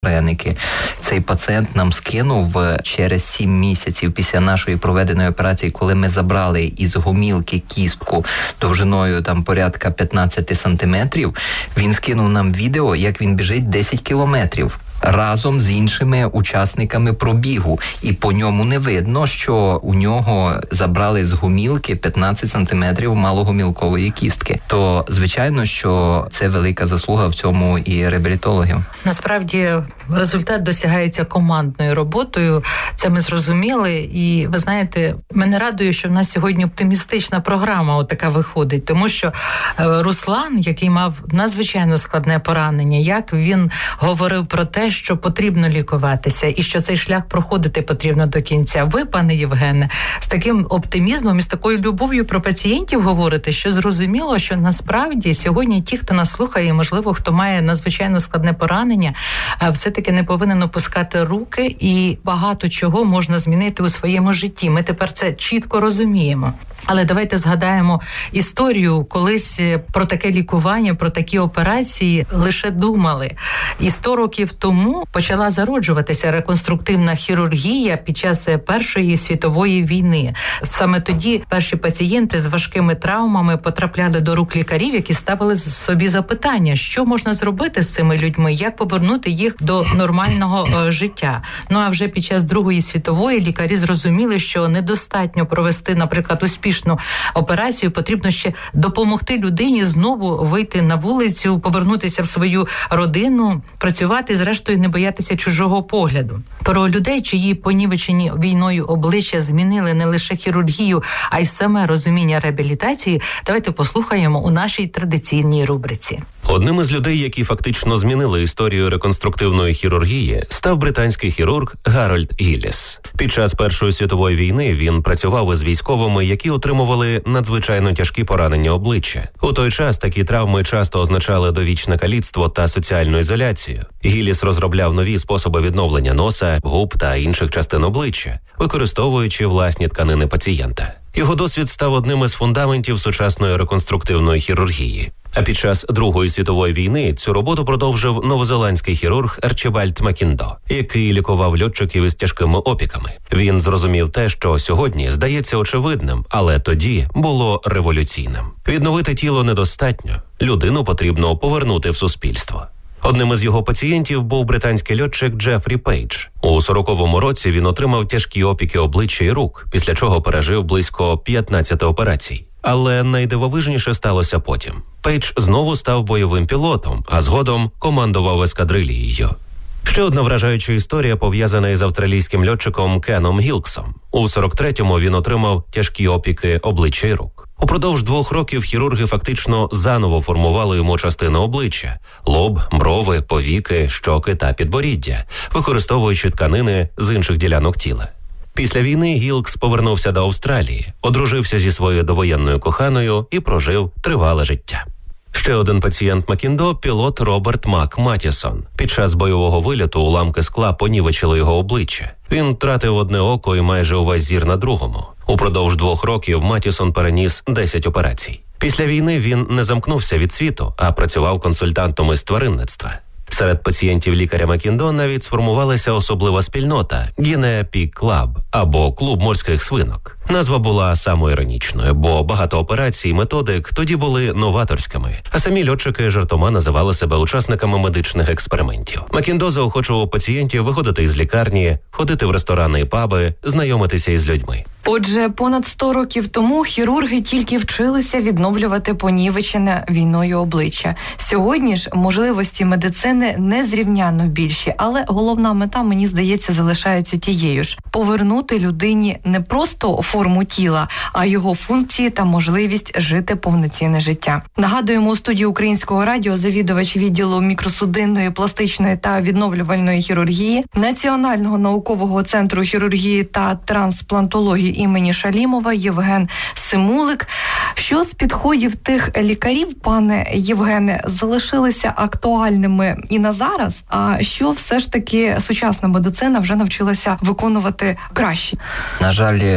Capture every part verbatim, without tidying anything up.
вареники. Цей пацієнт нам скинув через сім місяців після нашої проведеної операції, коли ми забрали із гомілки кістку довжиною там порядка п'ятнадцять сантиметрів, він скинув нам відео, як він біжить десять кілометрів. Разом з іншими учасниками пробігу. І по ньому не видно, що у нього забрали з гомілки п'ятнадцять сантиметрів малогомілкової кістки. То, звичайно, що це велика заслуга в цьому і реабілітологів. Насправді, результат досягається командною роботою. Це ми зрозуміли. І, ви знаєте, мене радує, що в нас сьогодні оптимістична програма отака виходить. Тому що Руслан, який мав надзвичайно складне поранення, як він говорив про те, що потрібно лікуватися і що цей шлях проходити потрібно до кінця. Ви, пане Євгене, з таким оптимізмом і з такою любов'ю про пацієнтів говорите, що зрозуміло, що насправді сьогодні ті, хто нас слухає, можливо, хто має надзвичайно складне поранення, все-таки не повинен опускати руки, і багато чого можна змінити у своєму житті. Ми тепер це чітко розуміємо. Але давайте згадаємо історію, колись про таке лікування, про такі операції лише думали. І сто років тому почала зароджуватися реконструктивна хірургія під час Першої світової війни. Саме тоді перші пацієнти з важкими травмами потрапляли до рук лікарів, які ставили собі запитання, що можна зробити з цими людьми, як повернути їх до нормального е, життя. Ну а вже під час Другої світової лікарі зрозуміли, що недостатньо провести, наприклад, успішну операцію, потрібно ще допомогти людині знову вийти на вулицю, повернутися в свою родину, працювати, зрештою не боятися чужого погляду. Про людей, чиї понівечені війною обличчя змінили не лише хірургію, а й саме розуміння реабілітації, давайте послухаємо у нашій традиційній рубриці. Одним із людей, які фактично змінили історію реконструктивної хірургії, став британський хірург Гарольд Гілліс. Під час Першої світової війни він працював із військовими, які отримували надзвичайно тяжкі поранення обличчя. У той час такі травми часто означали довічне каліцтво та соціальну ізоляцію. Гілліс розробляв нові способи відновлення носа, губ та інших частин обличчя, використовуючи власні тканини пацієнта. Його досвід став одним із фундаментів сучасної реконструктивної хірургії. А під час Другої світової війни цю роботу продовжив новозеландський хірург Арчібальд Макіндо, який лікував льотчиків із тяжкими опіками. Він зрозумів те, що сьогодні здається очевидним, але тоді було революційним. Відновити тіло недостатньо, людину потрібно повернути в суспільство. Одним із його пацієнтів був британський льотчик Джефрі Пейдж. У сороковому році він отримав тяжкі опіки обличчя і рук, після чого пережив близько п'ятнадцять операцій. Але найдивовижніше сталося потім. Пейдж знову став бойовим пілотом, а згодом командував ескадрилією. Ще одна вражаюча історія пов'язана із австралійським льотчиком Кеном Гілксом. У сорок третьому він отримав тяжкі опіки обличчя і рук. Упродовж двох років хірурги фактично заново формували йому частини обличчя – лоб, брови, повіки, щоки та підборіддя, використовуючи тканини з інших ділянок тіла. Після війни Гілкс повернувся до Австралії, одружився зі своєю довоєнною коханою і прожив тривале життя. Ще один пацієнт Макіндо – пілот Роберт Мак Матісон. Під час бойового вильоту уламки скла понівечили його обличчя. Він втратив одне око і майже увесь зір на другому. Упродовж двох років Матісон переніс десять операцій. Після війни він не замкнувся від світу, а працював консультантом із тваринництва. Серед пацієнтів лікаря Макіндо навіть сформувалася особлива спільнота – Guinea Pig Club або Клуб морських свинок. Назва була самоіронічною, бо багато операцій і методик тоді були новаторськими, а самі льотчики жартома називали себе учасниками медичних експериментів. Макіндо заохочував пацієнтів виходити із лікарні, ходити в ресторани і паби, знайомитися із людьми. Отже, понад сто років тому хірурги тільки вчилися відновлювати понівечене війною обличчя. Сьогодні ж можливості медицини незрівняно більші, але головна мета, мені здається, залишається тією ж – повернути людині не просто форму тіла, а його функції та можливість жити повноцінне життя. Нагадуємо, у студії Українського радіо завідувач відділу мікросудинної, пластичної та відновлювальної хірургії Національного наукового центру хірургії та трансплантології імені Шалімова Євген Симулик. Що з підходів тих лікарів, пане Євгене, залишилися актуальними і на зараз, а що все ж таки сучасна медицина вже навчилася виконувати краще? На жаль, кожен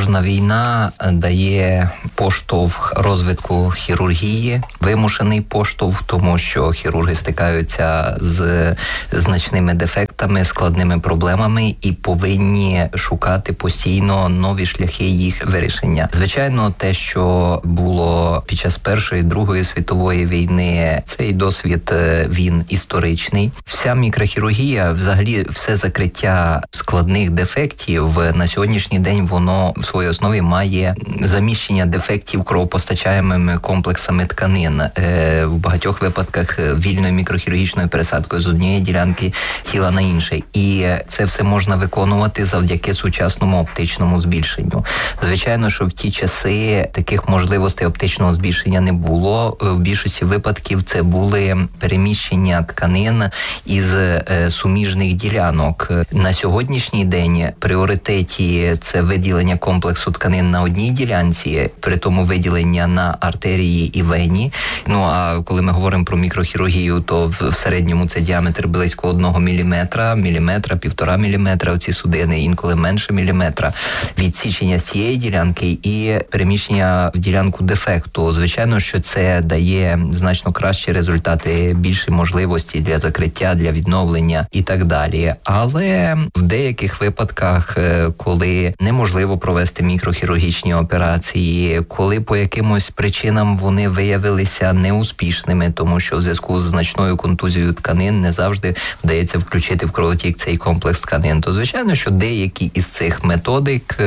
Кожна війна дає поштовх розвитку хірургії, вимушений поштовх, тому що хірурги стикаються з значними дефектами, складними проблемами і повинні шукати постійно нові шляхи їх вирішення. Звичайно, те, що було під час Першої, Другої світової війни, цей досвід, він історичний. Вся мікрохірургія, взагалі все закриття складних дефектів на сьогоднішній день, воно в своїй основі має заміщення дефектів кровопостачаємими комплексами тканин. В багатьох випадках вільною мікрохірургічною пересадкою з однієї ділянки тіла на інше. І це все можна виконувати завдяки сучасному оптичному збільшенню. Звичайно, що в ті часи таких можливостей оптичного збільшення не було. В більшості випадків це були переміщення тканин із суміжних ділянок. На сьогоднішній день в пріоритеті це виділення комплексу тканин на одній ділянці, при тому виділення на артерії і вені. Ну, а коли ми говоримо про мікрохірургію, то в середньому це діаметр близько одного міліметра, міліметра, півтора міліметра, оці судини, інколи менше міліметра. Відсічення з цієї ділянки і переміщення в ділянку дефекту. Звичайно, що це дає значно кращі результати, більші можливості для закриття, для відновлення і так далі. Але в деяких випадках, коли неможливо провести мікрохірургічні операції, коли по якимось причинам вони виявилися неуспішними, тому що в зв'язку з значною контузією тканин не завжди вдається включити в кровотік цей комплекс тканин, то звичайно, що деякі із цих методик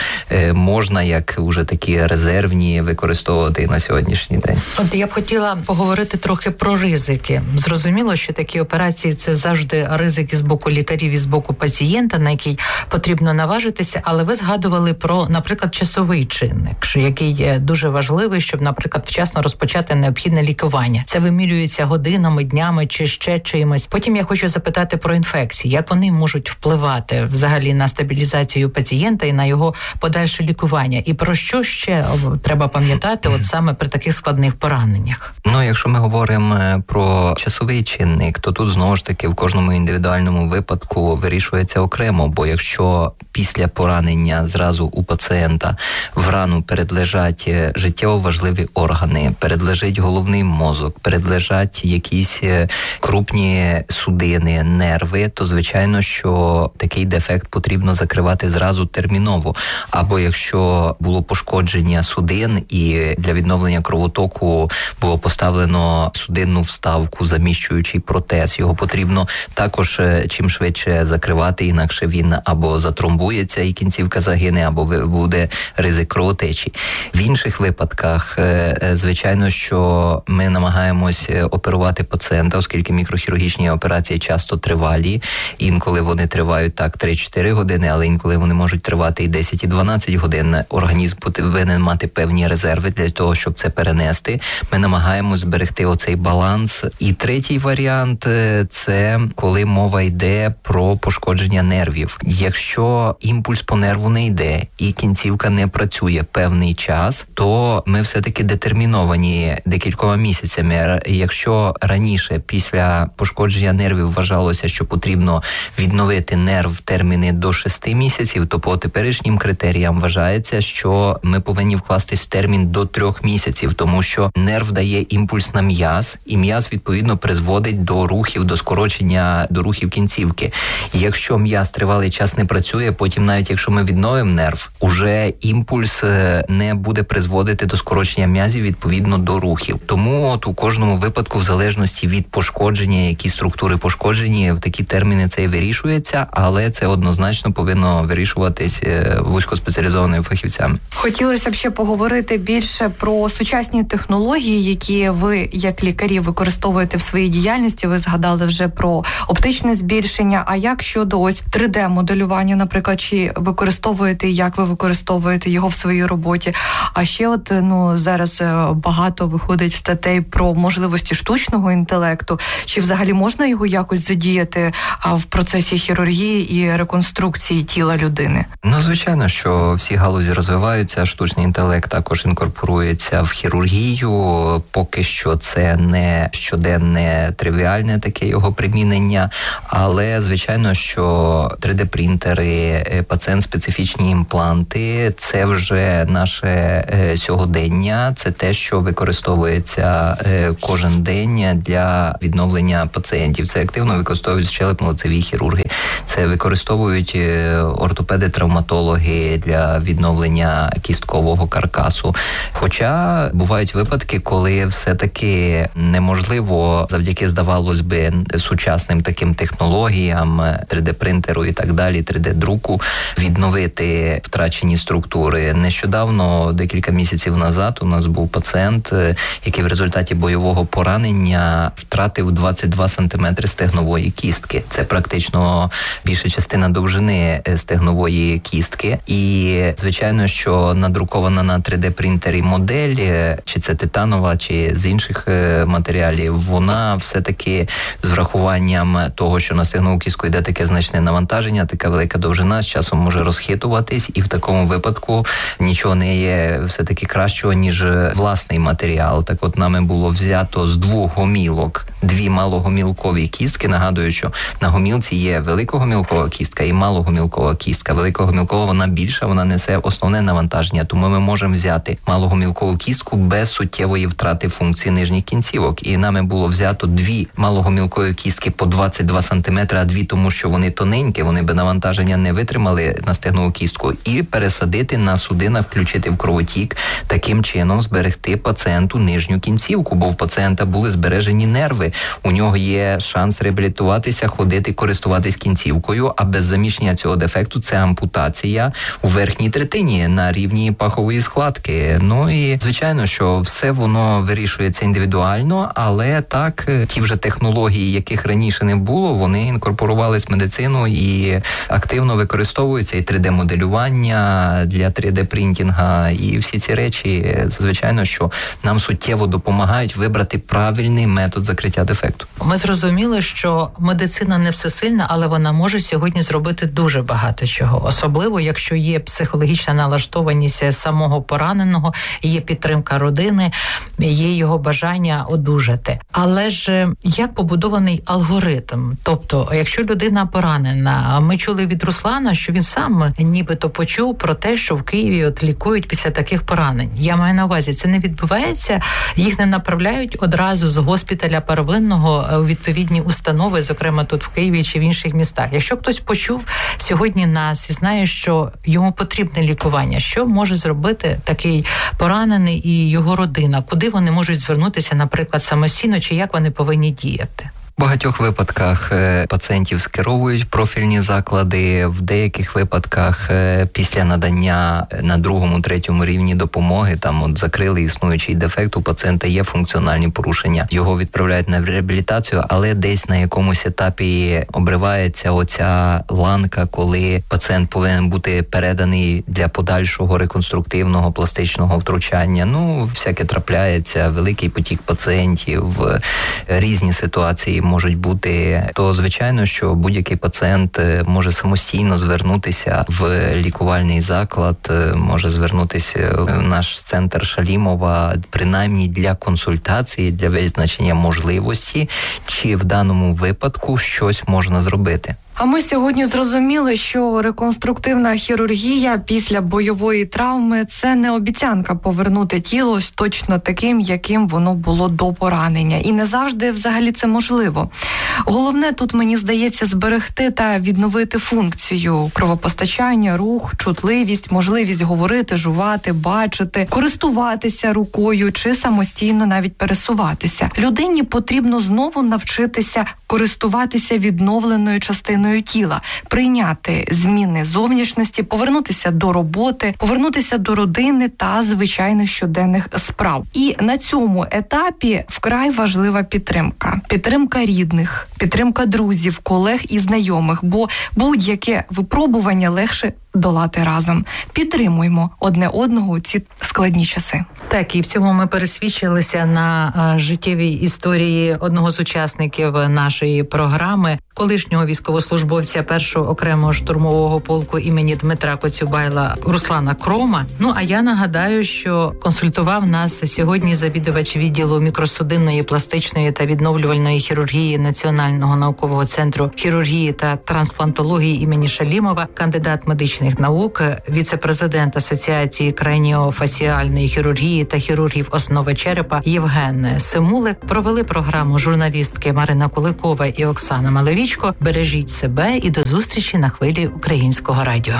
можна як уже такі резервні використовувати на сьогоднішній день. От я б хотіла поговорити трохи про ризики. Зрозуміло, що такі операції – це завжди ризики з боку лікарів і з боку пацієнта, на який потрібно наважитися, але ви згадували про, наприклад, часовий чинник, який дуже важливий, щоб, наприклад, вчасно розпочати необхідне лікування. Це вимірюється годинами, днями чи ще чимось. Потім я хочу запитати про інфекції, як вони можуть впливати взагалі на стабілізацію пацієнта і на його подальше лікування. І про що ще треба пам'ятати от саме при таких складних пораненнях? Ну, якщо ми говоримо про часовий чинник, то тут знову ж таки в кожному індивідуальному випадку вирішується окремо, бо якщо після поранення зразу у пацієнта в рану передлежать життєво важливі органи, передлежить головний мозок, передлежать якісь крупні судини, нерви, то звичайно, що такий дефект потрібно закривати зразу терміново. Або якщо було пошкодження судин і для відновлення кровотоку було поставлено судинну вставку, заміщуючий протез, його потрібно також чим швидше закривати, інакше він або затромбується і кінцівка загине, або буде ризик кровотечі. В інших випадках, звичайно, що ми намагаємось оперувати пацієнта, оскільки мікрохірургічні операції часто тривалі, інколи вони тривають так три-чотири години, але інколи вони можуть тривати і десять, і дванадцять годин. Організм повинен мати певні резерви для того, щоб це перенести. Ми намагаємось зберегти оцей баланс. І третій варіант – це коли мова йде про пошкодження нервів. Якщо імпульс по нерву не йде і кінцівка не працює певний час, то ми все-таки детерміновані декількома місяцями. Якщо раніше, після пошкодження нервів, вважалося, що потрібно відновити нерв в терміни до шести місяців, то по теперішнім критеріям вважається, що ми повинні вкластись в термін до трьох місяців, тому що нерв дає імпульс на м'яз, і м'яз, відповідно, призводить до рухів, до скорочення, до рухів кінцівки. Якщо м'яз тривалий час не працює, потім навіть якщо ми відновимо нерв, уже імпульс не буде призводити до скорочення м'язів, відповідно, до рухів. Тому от у кожному випадку, в залежності від пошкодження, які структури пошкоджені, в такі терміни це і вирішується, але це однозначно повинно вирішуватись вузькоспеціалізованими фахівцями. Хотілося б ще поговорити більше про сучасні технології, які ви, як лікарі, використовуєте в своїй діяльності. Ви згадали вже про оптичне збільшення. А як щодо ось три де-моделювання, наприклад, чи використовуєте, як ви використовуєте його в своїй роботі? А ще от, ну, зараз багато виходить статей про можливості штучного інтелекту. Чи взагалі можна його якось задіяти в процесі хірургії і реконструкції тіла людини? Ну, звичайно, що всі галузі розвиваються, штучний інтелект також інкорпорується в хірургію. Поки що це не щоденне, тривіальне таке його примінення, але, звичайно, що три де-принтери, пацієнт-специфічні імпланти – це вже наше сьогодення, це те, що використовується кожен день для відновлення пацієнтів. Це активно використовують щелепно-лицеві хірурги, це використовують ортопеди-травматологи для відновлення кісткового каркасу. Хоча бувають випадки, коли все-таки неможливо завдяки, здавалось би, сучасним таким технологіям, три де-принтеру і так далі, три де-друку, відновити втрачені структури. Нещодавно, декілька місяців назад, у нас був пацієнт, який в результаті бойового поранення втратив двадцять два сантиметри стегнової кістки. Це практично більша частина довжини стегнової кістки. І, звичайно, що надрукована на три де-принтері модель, чи це титанова, чи з інших матеріалів, вона все-таки з врахуванням того, що на стегнову кістку йде таке значне навантаження, така велика довжина, з часом може розхитуватись, і в такому випадку нічого не є все-таки кращого, ніж власний матеріал. Так от нами було взято з двох гомілок дві малогомілкові кістки. Нагадую, що на гомілці є великогомілкова кістка і малогомілкова кістка. Великогомілкова вона більша, вона несе основне навантаження, тому ми можемо взяти малогомілкову кістку без суттєвої втрати функції нижніх кінцівок. І нами було взято дві малогомілкові кістки по двадцять два сантиметри, а дві тому, що вони тоненькі, вони би навантаження не витримали на стегнову кістку, і пересадити на судина, включити в кровотік, таким чином зберегти пацієнту нижню кінцівку, бо в пацієнта були збережені нерви, у нього є шанс реабілітуватися, ходити, користуватись кінцівкою, а без заміщення цього дефекту це ампутація у верхній третині на рівні пахової складки. Ну і, звичайно, що все воно вирішується індивідуально, але так, ті вже технології, яких раніше не було, вони інкорпорувались в медицину і активно використовуються, і три де-моделювання для три де-принтінга, і всі ці речі, звичайно, що нам суттєво допомагають вибрати правильний метод закриття дефекту. Ми зрозуміли, що медицина не всесильна, але вона може сьогодні зробити дуже багато чого. Особливо, якщо є психологічна налаштованість самого пораненого, є підтримка родини, є його бажання одужати. Але ж як побудований алгоритм? Тобто, якщо людина поранена, ми чули від Руслана, що він сам нібито почув про те, що в Києві от лікують після таких поранень. Я маю на увазі, це не відбувається, їх не направляють одразу з госпіталя первинного у відповідні установи, зокрема тут в Києві чи в інших містах. Якщо хтось почув сьогодні нас і знає, що йому потрібне лікування, що може зробити такий поранений і його родина? Куди вони можуть звернутися, наприклад, самостійно, чи як вони повинні діяти? В багатьох випадках пацієнтів скеровують профільні заклади, в деяких випадках після надання на другому, третьому рівні допомоги, там от закрили існуючий дефект, у пацієнта є функціональні порушення, його відправляють на реабілітацію, але десь на якомусь етапі обривається оця ланка, коли пацієнт повинен бути переданий для подальшого реконструктивного пластичного втручання. Ну, всяке трапляється, великий потік пацієнтів, різні ситуації можуть бути, то, звичайно, що будь-який пацієнт може самостійно звернутися в лікувальний заклад, може звернутися в наш центр Шалімова, принаймні для консультації, для визначення можливості, чи в даному випадку щось можна зробити. А ми сьогодні зрозуміли, що реконструктивна хірургія після бойової травми – це не обіцянка повернути тіло точно таким, яким воно було до поранення. І не завжди взагалі це можливо. Головне тут, мені здається, зберегти та відновити функцію кровопостачання, рух, чутливість, можливість говорити, жувати, бачити, користуватися рукою чи самостійно навіть пересуватися. Людині потрібно знову навчитися користуватися відновленою частиною тіла, прийняти зміни зовнішності, повернутися до роботи, повернутися до родини та звичайних щоденних справ. І на цьому етапі вкрай важлива підтримка. Підтримка рідних, підтримка друзів, колег і знайомих, бо будь-яке випробування легше долати разом. Підтримуємо одне одного у ці складні часи. Так, і в цьому ми пересвідчилися на а, життєвій історії одного з учасників нашої програми, колишнього військовослужбовця першого окремого штурмового полку імені Дмитра Коцюбайла Руслана Крома. Ну, а я нагадаю, що консультував нас сьогодні завідувач відділу мікросудинної, пластичної та відновлювальної хірургії Національного наукового центру хірургії та трансплантології імені Шалімова, кандидат медичних наук, віце-президент Асоціації краніофасіальної хірургії та хірургів основи черепа Євген Симулик. Провели програму журналістки Марина Куликова і Оксана Малевічко. Бережіть себе і до зустрічі на хвилі Українського радіо.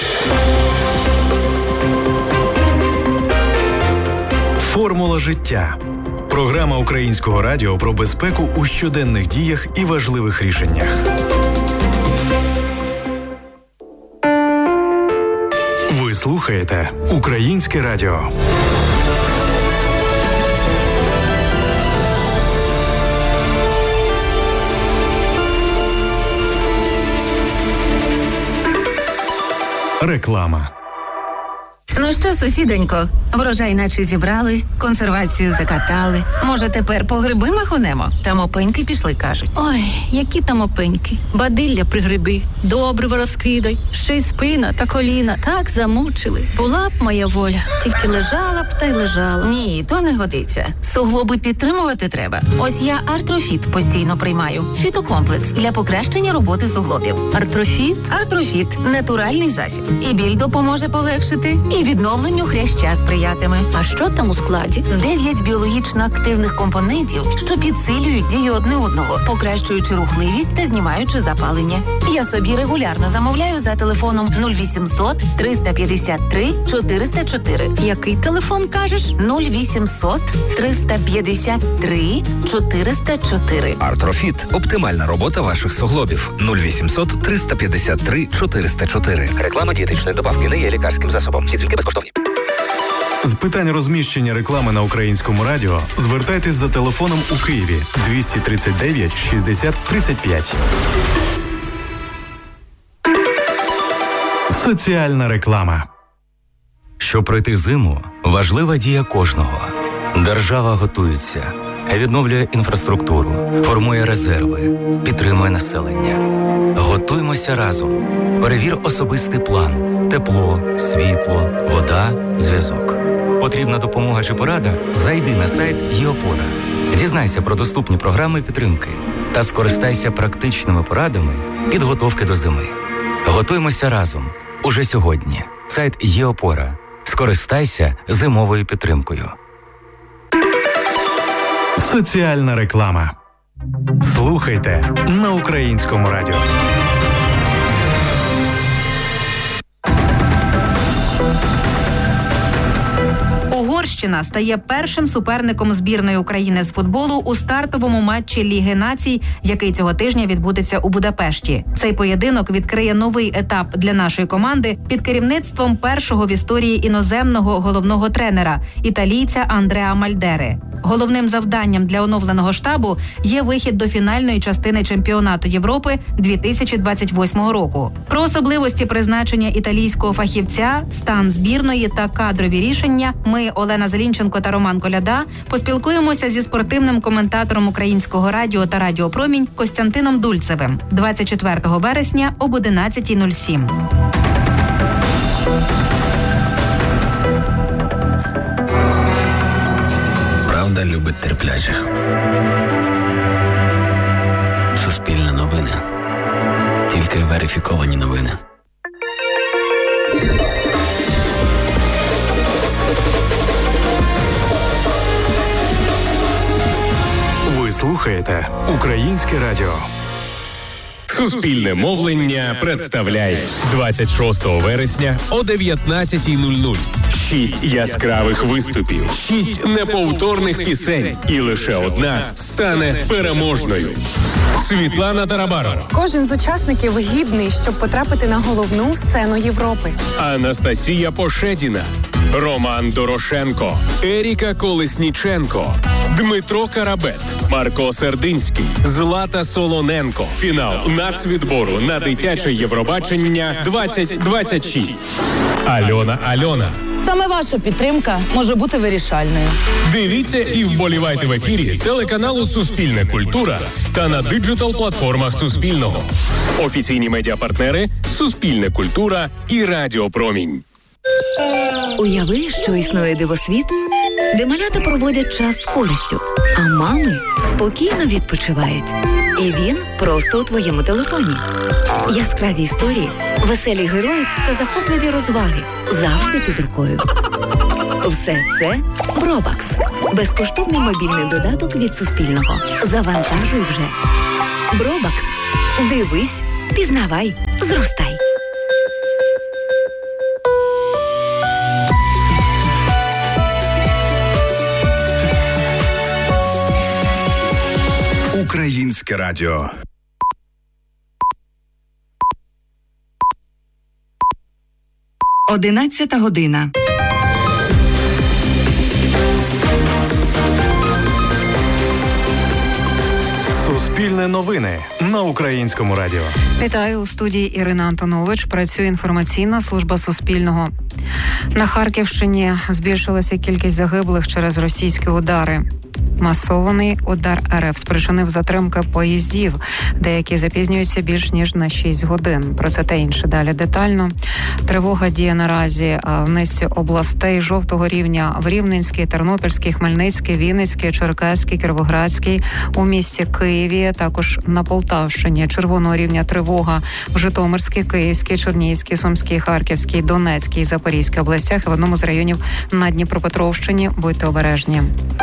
Формула життя. Програма Українського радіо про безпеку у щоденних діях і важливих рішеннях. Ви слухаєте Українське радіо. Реклама. Ну що, сусідонько, врожай наче зібрали, консервацію закатали. Може, тепер по гриби махонемо? Там опеньки пішли, кажуть. Ой, які там опеньки. Бадилля при гриби, добриво розкидай, ще й спина та коліна так замучили. Була б моя воля, тільки лежала б та й лежала. Ні, то не годиться. Суглоби підтримувати треба. Ось я Артрофіт постійно приймаю. Фітокомплекс для покращення роботи суглобів. Артрофіт? Артрофіт – натуральний засіб. І біль допоможе полегшити, і відновленню хряща сприятиме. А що там у складі? Дев'ять біологічно активних компонентів, що підсилюють дію одне одного, покращуючи рухливість та знімаючи запалення. Я собі регулярно замовляю за телефоном нуль вісімсот триста п'ятдесят три чотириста чотири. Який телефон кажеш? нуль вісімсот триста п'ятдесят три чотириста чотири. Артрофіт – оптимальна робота ваших суглобів. нуль вісімсот триста п'ятдесят три чотириста чотири. Реклама дієтичної добавки не є лікарським засобом. Всі дзвінки безкоштовні. З питань розміщення реклами на Українському радіо звертайтесь за телефоном у Києві двісті тридцять дев'ять шістдесят тридцять п'ять. Соціальна реклама. Щоб пройти зиму, важлива дія кожного. Держава готується, відновлює інфраструктуру, формує резерви, підтримує населення. Готуймося разом. Перевір особистий план. Тепло, світло, вода, зв'язок. Потрібна допомога чи порада? Зайди на сайт ЄОПОРА. Дізнайся про доступні програми підтримки та скористайся практичними порадами підготовки до зими. Готуймося разом. Уже сьогодні. Сайт ЄОПОРА. Скористайся зимовою підтримкою. Соціальна реклама. Слухайте на Українському радіо. Угорщина стає першим суперником збірної України з футболу у стартовому матчі Ліги націй, який цього тижня відбудеться у Будапешті. Цей поєдинок відкриє новий етап для нашої команди під керівництвом першого в історії іноземного головного тренера – італійця Андреа Мальдери. Головним завданням для оновленого штабу є вихід до фінальної частини чемпіонату Європи дві тисячі двадцять восьмого року. Про особливості призначення італійського фахівця, стан збірної та кадрові рішення ми, Олена Зелінченко та Роман Коляда, поспілкуємося зі спортивним коментатором Українського радіо та Радіо Промінь Костянтином Дульцевим двадцять четвертого вересня об одинадцятій нуль сім. Правда любить терпляче. Суспільне новини. Тільки верифіковані новини. Ви слухаєте Українське радіо. Суспільне мовлення представляє двадцять шостого вересня о дев'ятнадцятій нуль нуль. Шість яскравих виступів, шість неповторних пісень, і лише одна стане переможною. Світлана Тарабарова. Кожен з учасників гідний, щоб потрапити на головну сцену Європи. Анастасія Пошедіна, Роман Дорошенко, Еріка Колесніченко, Дмитро Карабет, Марко Сердинський, Злата Солоненко. Фінал нацвідбору на дитяче Євробачення двадцять двадцять шість. Альона Альона. Саме ваша підтримка може бути вирішальною. Дивіться і вболівайте в ефірі телеканалу Суспільне культура та на диджитал-платформах Суспільного. Офіційні медіапартнери Суспільне культура і Радіо Промінь. Уяви, що існує дивосвіт, де малята проводять час з користю, а мами спокійно відпочивають. І він просто у твоєму телефоні. Яскраві історії, веселі герої та захопливі розваги завжди під рукою. Все це Бробакс. Безкоштовний мобільний додаток від Суспільного. Завантажуй вже. Бробакс. Дивись, пізнавай, зростай. Українське радіо. Одинадцята година. Суспільне новини на Українському радіо. Вітаю, у студії Ірина Антонович. Працює інформаційна служба Суспільного. На Харківщині збільшилася кількість загиблих через російські удари. Масований удар РФ спричинив затримки поїздів. Деякі запізнюються більш ніж на шість годин. Про це та інше далі детально. Тривога діє наразі в низці областей жовтого рівня в Рівненській, Тернопільській, Хмельницькій, Вінницькій, Черкаській, Кіровоградській, у місті Києві, також на Полтавщині. Червоного рівня тривога в Житомирській, Київській, Чернігівській, Сумській, Харківській, Донецькій, Запорізькій областях і в одному з районів на Дніпропетровщині. Будьте обережні.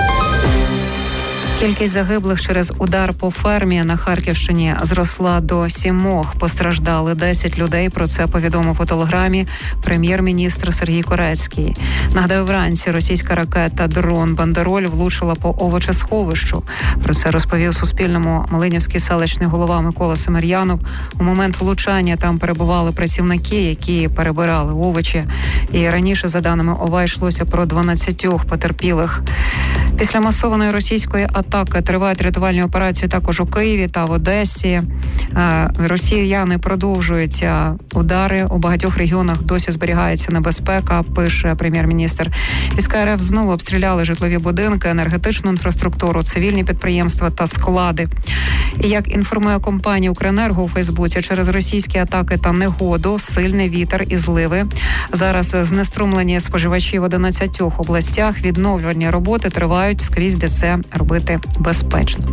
Кількість загиблих через удар по фермі на Харківщині зросла до сімох. Постраждали десять людей. Про це повідомив у телеграмі прем'єр-міністр Сергій Корецький. Нагадаю, вранці російська ракета «Дрон Бандероль» влучила по овочесховищу. Про це розповів Суспільному Малинівський селищний голова Микола Семер'янов. У момент влучання там перебували працівники, які перебирали овочі. І раніше, за даними ОВА, йшлося про дванадцятьох потерпілих. Після масованої російської атаки тривають рятувальні операції також у Києві та в Одесі. Росіяни продовжують удари. У багатьох регіонах досі зберігається небезпека, пише прем'єр-міністр. Війська РФ знову обстріляли житлові будинки, енергетичну інфраструктуру, цивільні підприємства та склади. І як інформує компанія «Укренерго» у Фейсбуці, через російські атаки та негоду, сильний вітер і зливи. Зараз знеструмлені споживачі в одинадцятьох областях. Відновлювальні роботи тривають скрізь, де це робити безпечно.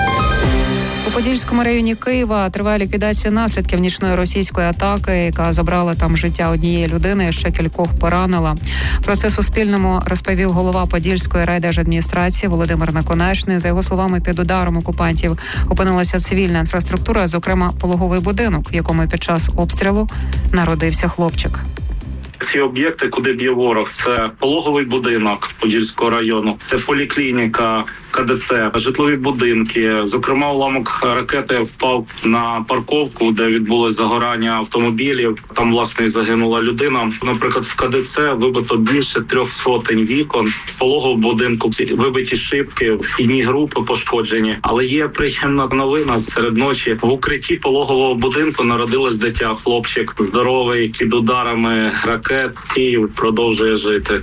У Подільському районі Києва триває ліквідація наслідків нічної російської атаки, яка забрала там життя однієї людини, ще кількох поранила. Про це Суспільному розповів голова Подільської райдержадміністрації Володимир Наконечний. За його словами, під ударом окупантів опинилася цивільна інфраструктура, зокрема пологовий будинок, в якому під час обстрілу народився хлопчик. Ці об'єкти, куди б'є ворог, це пологовий будинок Подільського району, це поліклініка, КДЦ, житлові будинки. Зокрема, уламок ракети впав на парковку, де відбулось загорання автомобілів. Там, власне, і загинула людина. Наприклад, в КДЦ вибито більше трьох сотень вікон. В пологовому будинку вибиті шибки, вхідні групи пошкоджені. Але є приємна новина. Серед ночі в укритті пологового будинку народилось дитя. Хлопчик здоровий, під ударами ракет. Київ продовжує жити.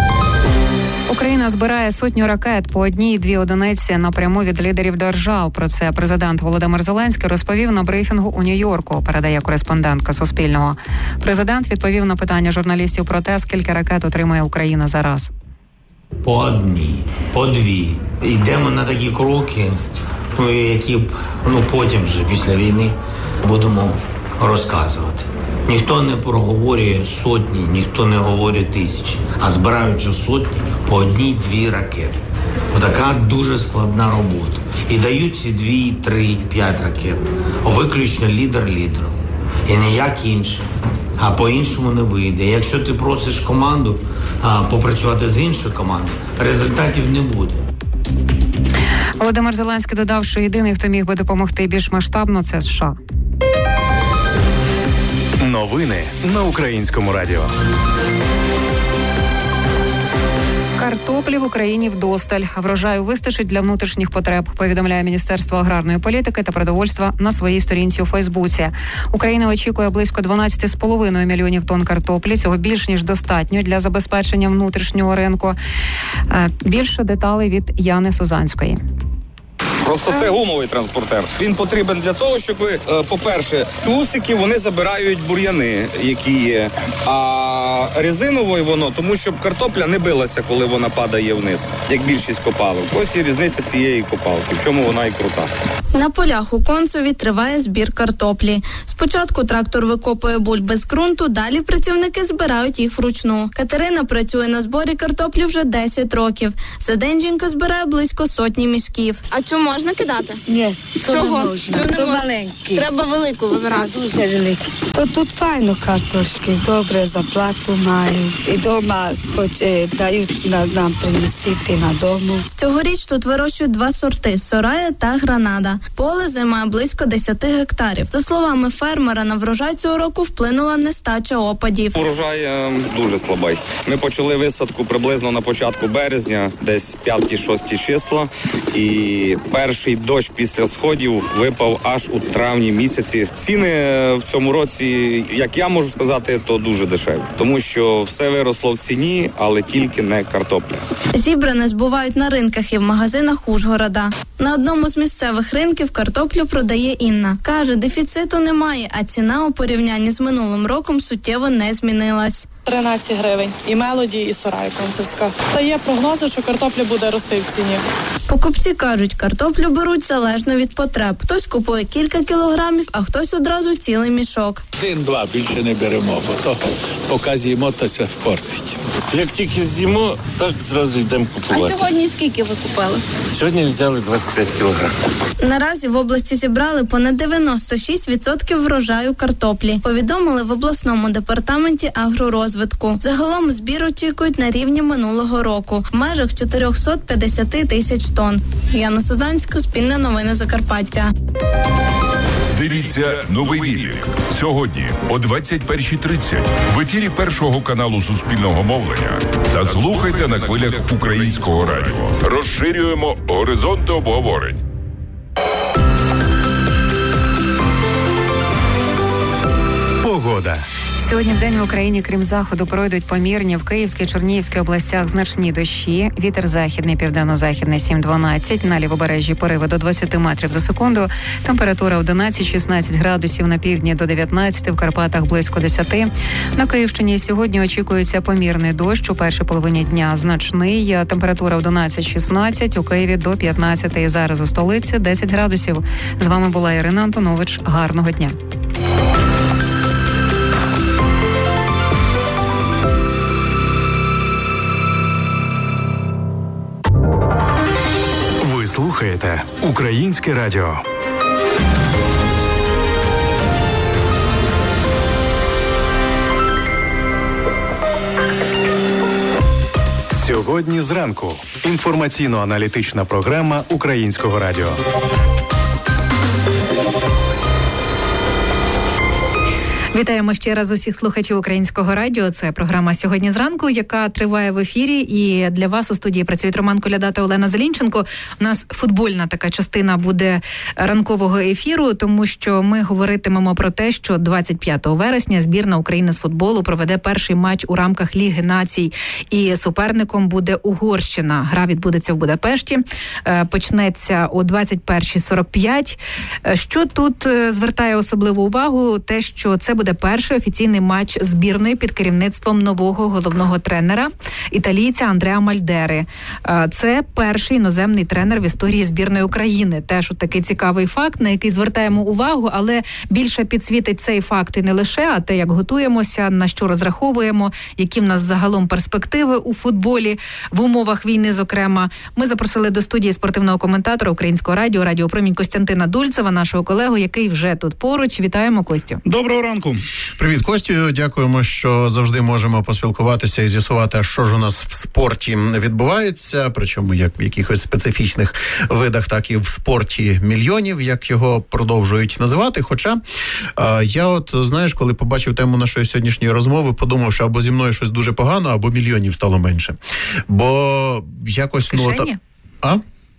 Україна збирає сотню ракет по одній-дві одиниці напряму від лідерів держав. Про це президент Володимир Зеленський розповів на брифінгу у Нью-Йорку, передає кореспондентка Суспільного. Президент відповів на питання журналістів про те, скільки ракет отримує Україна зараз. По одній, по дві. Йдемо на такі кроки, ну, які ну, потім вже після війни будемо розказувати. Ніхто не проговорює сотні, ніхто не говорить тисячі, а збираються сотні по одній-дві ракети. Отака дуже складна робота. І дають ці дві, три, п'ять ракет. Виключно лідер лідеру. І ніяк інше. А по-іншому не вийде. Якщо ти просиш команду а, попрацювати з іншою командою, результатів не буде. Володимир Зеленський додав, що єдиний, хто міг би допомогти більш масштабно, це США. Новини на Українському радіо. Картоплі в Україні вдосталь. Врожаю вистачить для внутрішніх потреб, повідомляє Міністерство аграрної політики та продовольства на своїй сторінці у Фейсбуці. Україна очікує близько дванадцять з половиною мільйонів тонн картоплі. Цього більш ніж достатньо для забезпечення внутрішнього ринку. Більше деталей від Яни Сузанської. Просто це гумовий транспортер. Він потрібен для того, щоб, по-перше, усики, вони забирають бур'яни, які є. А резиновою воно, тому щоб картопля не билася, коли вона падає вниз, як більшість копалок. Ось і різниця цієї копалки, в чому вона і крута. На полях у Концеві триває збір картоплі. Спочатку трактор викопує бульби з ґрунту, далі працівники збирають їх вручну. Катерина працює на зборі картоплі вже десять років. За день жінка збирає близько сотні мішків. А цю можна кидати? Ні, це Чого? не можна. Чого То не маленький. Треба велику вибирати. Дуже великий. То тут файно картошки, добре зарплату маю. І дома хоч е, дають на, нам принесити на дому. Цьогоріч тут вирощують два сорти – Сорая та Гранада. Поле займає близько десять гектарів. За словами фермера, на врожай цього року вплинула нестача опадів. Урожай е, дуже слабий. Ми почали висадку приблизно на початку березня, десь п'яте-шосте числа. І перший дощ після сходів випав аж у травні місяці. Ціни в цьому році, як я можу сказати, то дуже дешеві. Тому що все виросло в ціні, але тільки не картопля. Зібране збувають на ринках і в магазинах Ужгорода. На одному з місцевих ринків картоплю продає Інна. Каже, дефіциту немає, а ціна у порівнянні з минулим роком суттєво не змінилась. тринадцять гривень. І Мелоді, і Сорай Концевська. Та є прогнози, що картопля буде рости в ціні. Покупці кажуть, картоплю беруть залежно від потреб. Хтось купує кілька кілограмів, а хтось одразу цілий мішок. Один-два більше не беремо, бо то поки з'їмо, то це впортить. Як тільки з'їмо, так зразу йдемо купувати. А сьогодні скільки ви купили? Сьогодні взяли двадцять п'ять кілограмів. Наразі в області зібрали понад дев'яносто шість відсотків врожаю картоплі. Повідомили в обласному департаменті агророзвитку. Загалом збір очікують на рівні минулого року в межах чотириста п'ятдесят тисяч тонн. Яна Сузанська, Суспільне новини Закарпаття. Дивіться новий вільник сьогодні о двадцять першій тридцять в ефірі Першого каналу Суспільного мовлення та слухайте на хвилях Українського радіо. Розширюємо горизонти обговорень. Погода. Сьогодні в день в Україні, крім заходу, пройдуть помірні в Київській, Чернігівській областях значні дощі. Вітер західний, південно-західний сім-дванадцять. На лівобережжі пориви до двадцять метрів за секунду. Температура одинадцять-шістнадцять градусів, на півдні до дев'ятнадцять, в Карпатах близько десять. На Київщині сьогодні очікується помірний дощ. У першій половині дня значний. Температура одинадцять-шістнадцять, у Києві до п'ятнадцять. Зараз у столиці десять градусів. З вами була Ірина Антонович. Гарного дня. Слухаєте Українське радіо. Сьогодні зранку. Інформаційно-аналітична програма Українського радіо. Вітаємо ще раз усіх слухачів Українського радіо. Це програма «Сьогодні зранку», яка триває в ефірі. І для вас у студії працюють Роман Коляда та Олена Зелінченко. У нас футбольна така частина буде ранкового ефіру, тому що ми говоритимемо про те, що двадцять п'ятого вересня збірна України з футболу проведе перший матч у рамках Ліги націй. І суперником буде Угорщина. Гра відбудеться в Будапешті. Почнеться о двадцять першій сорок п'ять. Що тут звертає особливу увагу? Те, що це буде перший офіційний матч збірної під керівництвом нового головного тренера, італійця Андреа Мальдери. Це перший іноземний тренер в історії збірної України. Теж от такий цікавий факт, на який звертаємо увагу, але більше підсвітить цей факт і не лише, а те, як готуємося, на що розраховуємо, які в нас загалом перспективи у футболі, в умовах війни, зокрема. Ми запросили до студії спортивного коментатора Українського радіо, Радіо Промінь Костянтина Дульцева, нашого колегу, який вже тут поруч. Вітаємо, Костю. Доброго ранку. ранку. Привіт, Костю. Дякуємо, що завжди можемо поспілкуватися і з'ясувати, що ж у нас в спорті відбувається, причому як в якихось специфічних видах, так і в спорті мільйонів, як його продовжують називати. Хоча а, я от, знаєш, коли побачив тему нашої сьогоднішньої розмови, подумав, що або зі мною щось дуже погано, або мільйонів стало менше. Бо якось... Ну, та... А?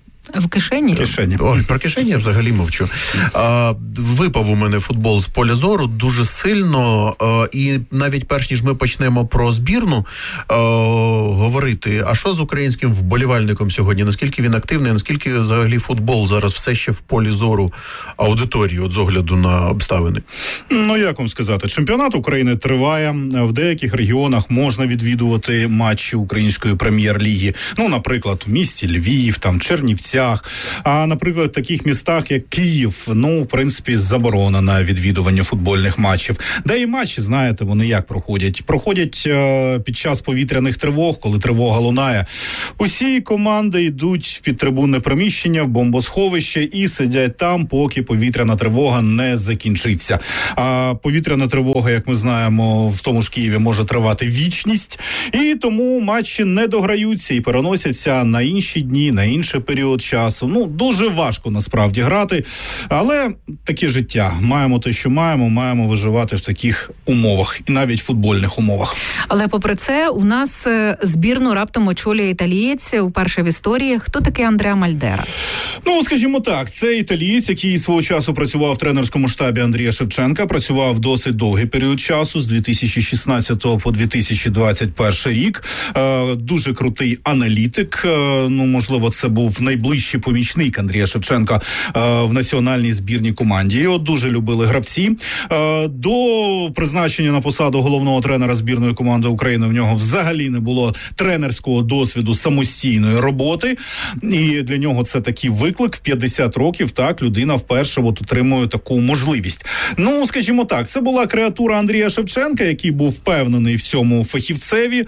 В кишені? Кишені. Ой, про кишені я взагалі мовчу. А, випав у мене футбол з поля зору дуже сильно, а, і навіть перш ніж ми почнемо про збірну а, говорити, а що з українським вболівальником сьогодні? Наскільки він активний, наскільки взагалі футбол зараз все ще в полі зору аудиторії, от з огляду на обставини? Ну, як вам сказати, чемпіонат України триває, в деяких регіонах можна відвідувати матчі української прем'єр-ліги. Ну, наприклад, у місті Львів, там, Чернівці. А, наприклад, в таких містах, як Київ, ну, в принципі, заборона на відвідування футбольних матчів. Де і матчі, знаєте, вони як проходять? Проходять е, під час повітряних тривог, коли тривога лунає. Усі команди йдуть в підтрибунне приміщення, в бомбосховище і сидять там, поки повітряна тривога не закінчиться. А повітряна тривога, як ми знаємо, в тому ж Києві може тривати вічність. І тому матчі не дограються і переносяться на інші дні, на інший період часу. Ну, дуже важко насправді грати, але таке життя. Маємо те, що маємо, маємо виживати в таких умовах, і навіть футбольних умовах. Але попри це, у нас збірну раптом очолює італієць вперше в історії. Хто такий Андреа Мальдера? Ну, скажімо так, це італієць, який свого часу працював в тренерському штабі Андрія Шевченка, працював досить довгий період часу, з дві тисячі шістнадцятого по дві тисячі двадцять перший рік. Е, дуже крутий аналітик. Е, ну, можливо, це був найближчий помічник Андрія Шевченка е, в національній збірній команді. Його дуже любили гравці. Е, до призначення на посаду головного тренера збірної команди України в нього взагалі не було тренерського досвіду самостійної роботи. І для нього це такий виклик. В п'ятдесят років, так, людина вперше от отримує таку можливість. Ну, скажімо так, це була креатура Андрія Шевченка, який був впевнений в цьому фахівцеві.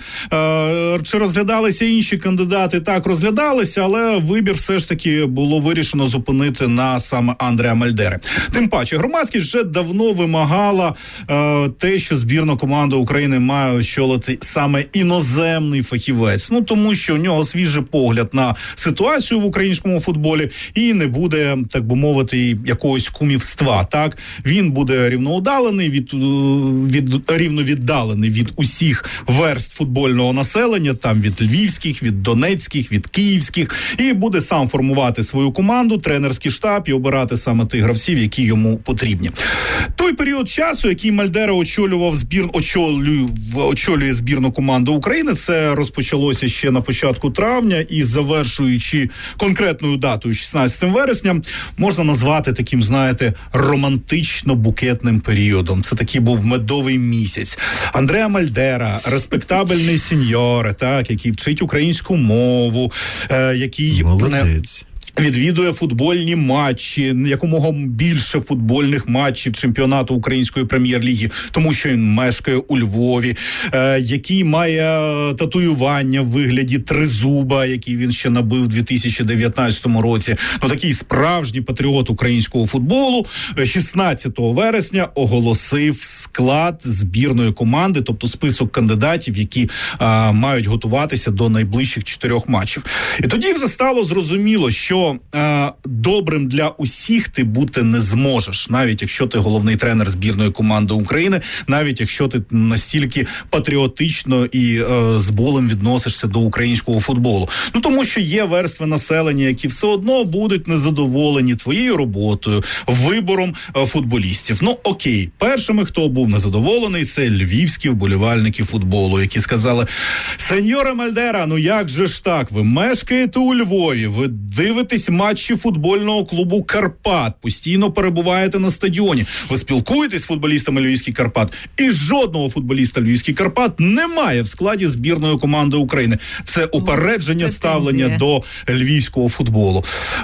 Е, чи розглядалися інші кандидати? Так, розглядалися, але вибір все ж таки було вирішено зупинити на саме Андреа Мальдери. Тим паче, громадськість вже давно вимагала е, те, що збірна команда України має очолити саме іноземний фахівець. Ну, тому що у нього свіжий погляд на ситуацію в українському футболі і не буде, так би мовити, якогось кумівства, так? Він буде рівноудалений від, від рівновіддалений від усіх верств футбольного населення, там від львівських, від донецьких, від київських, і буде сам формувати свою команду, тренерський штаб і обирати саме тих гравців, які йому потрібні. Той період часу, який Мальдера очолював збір, очолює, очолює збірну команду України, це розпочалося ще на початку травня і завершуючи конкретною датою шістнадцятого вересня, можна назвати таким, знаєте, романтично-букетним періодом. Це такий був медовий місяць. Андреа Мальдера, респектабельний сеньоре, так, який вчить українську мову, е, який... Молодець. Відвідує футбольні матчі, якомога більше футбольних матчів чемпіонату української прем'єр-ліги, тому що він мешкає у Львові, е, який має татуювання в вигляді тризуба, який він ще набив у дві тисячі дев'ятнадцятому році. Ну, такий справжній патріот українського футболу шістнадцятого вересня оголосив склад збірної команди, тобто список кандидатів, які е, мають готуватися до найближчих чотирьох матчів. І тоді вже стало зрозуміло, що Е, добрим для усіх ти бути не зможеш, навіть якщо ти головний тренер збірної команди України, навіть якщо ти настільки патріотично і е, з болем відносишся до українського футболу. Ну, тому що є верстви населення, які все одно будуть незадоволені твоєю роботою, вибором е, футболістів. Ну, окей, першими, хто був незадоволений, це львівські вболівальники футболу, які сказали: сеньоре Мальдера, ну як же ж так, ви мешкаєте у Львові, ви дивитесь матчі футбольного клубу «Карпат», постійно перебуваєте на стадіоні, ви спілкуєтесь з футболістами Львівський «Карпат», і жодного футболіста Львівський «Карпат» немає в складі збірної команди України. Це упередження ставлення до львівського футболу.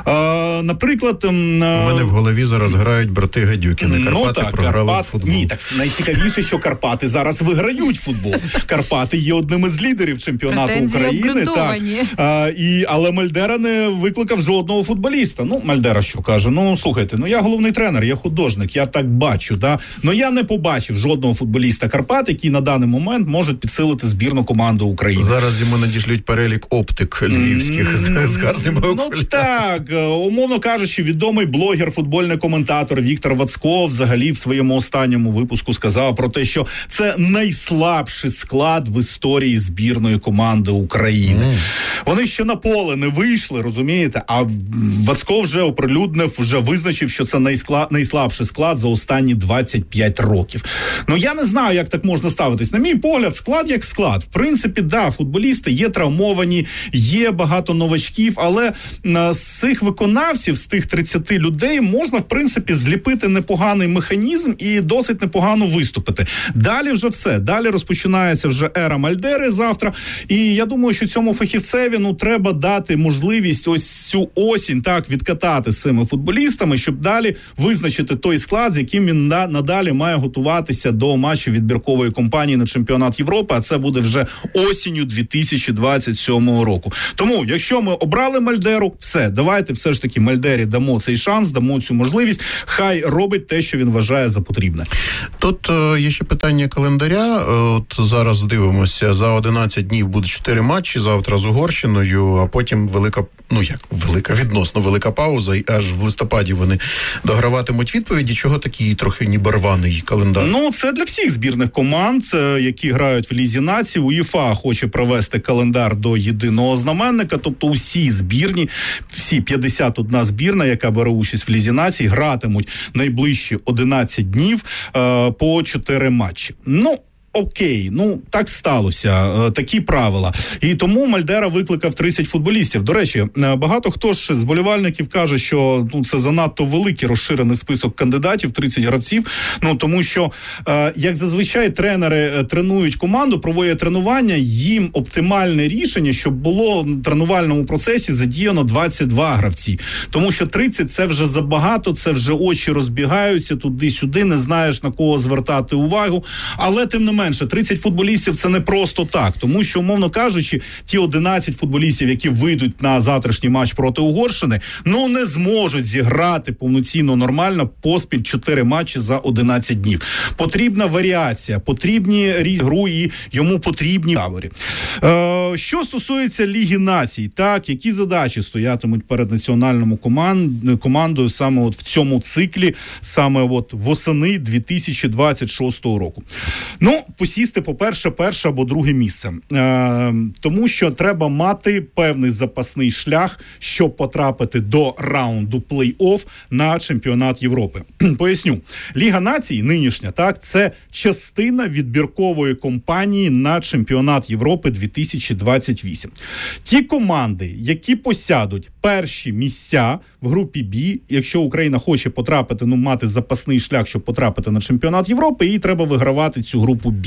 А, наприклад... У мене в голові зараз грають брати Гадюкіни. Карпати ну, так, програли Карпат... футбол. Ні, так найцікавіше, що Карпати зараз виграють футбол. Карпати є одним із лідерів чемпіонату України. Так. А, і, але Мальдера не викликав жодного жодного футболіста. Ну, Мальдера що каже? Ну, слухайте, ну я головний тренер, я художник, я так бачу, да. Ну я не побачив жодного футболіста Карпат, який на даний момент може підсилити збірну команду України. Зараз йому надішлють перелік оптик львівських mm-hmm. з гарними окулярами. Ну так, умовно кажучи, відомий блогер, футбольний коментатор Віктор Вацко взагалі в своєму останньому випуску сказав про те, що це найслабший склад в історії збірної команди України. Mm. Вони ще на поле не вийшли, розумієте, а Вацко вже оприлюднив, вже визначив, що це найскла... найслабший склад за останні двадцять п'ять років. Ну, я не знаю, як так можна ставитись. На мій погляд, склад як склад. В принципі, да, футболісти є травмовані, є багато новачків, але з цих виконавців, з тих тридцяти людей, можна, в принципі, зліпити непоганий механізм і досить непогано виступити. Далі вже все. Далі розпочинається вже ера Мальдери завтра. І я думаю, що цьому фахівцеві, ну, треба дати можливість ось цю осінь так відкатати з цими футболістами, щоб далі визначити той склад, з яким він на, надалі має готуватися до матчу відбіркової кампанії на чемпіонат Європи, а це буде вже осінню дві тисячі двадцять сьомого року. Тому, якщо ми обрали Мальдеру, все, давайте все ж таки Мальдері дамо цей шанс, дамо цю можливість, хай робить те, що він вважає за потрібне. Тут е, є ще питання календаря. Е, от зараз дивимося, за одинадцять днів буде чотири матчі, завтра з Угорщиною, а потім велика, ну як, велика, відносно велика пауза, і аж в листопаді вони дограватимуть відповіді. Чого такий трохи ніби рваний календар? Ну, це для всіх збірних команд, які грають в Лізі націй. УЄФА хоче провести календар до єдиного знаменника, тобто усі збірні, всі п'ятдесят одна збірна, яка бере участь в Лізі націй, гратимуть найближчі одинадцять днів е, по чотири матчі. Ну, окей, ну так сталося, такі правила. І тому Мальдера викликав тридцять футболістів. До речі, багато хто ж з болівальників каже, що ну це занадто великий розширений список кандидатів, тридцять гравців. Ну тому що, як зазвичай тренери тренують команду, проводять тренування, їм оптимальне рішення, щоб було в тренувальному процесі задіяно двадцять два гравці. Тому що тридцять це вже забагато, це вже очі розбігаються туди-сюди, не знаєш на кого звертати увагу, але тим не менше, тридцять футболістів це не просто так, тому що, умовно кажучи, ті одинадцять футболістів, які вийдуть на завтрашній матч проти Угорщини, ну не зможуть зіграти повноцінно нормально поспіль чотири матчі за одинадцять днів. Потрібна варіація, потрібні різні гру і йому потрібні таборі. Е, що стосується Ліги націй, так, які задачі стоятимуть перед національною команд, командою саме от в цьому циклі, саме от восени дві тисячі двадцять шостого року? Ну, посісти, по-перше, перше або друге місце. Е, тому що треба мати певний запасний шлях, щоб потрапити до раунду плей-офф на чемпіонат Європи. Поясню. Ліга націй нинішня, так, це частина відбіркової кампанії на чемпіонат Європи дві тисячі двадцять вісім. Ті команди, які посядуть перші місця в групі Б, якщо Україна хоче потрапити, ну, мати запасний шлях, щоб потрапити на чемпіонат Європи, їй треба вигравати цю групу Б.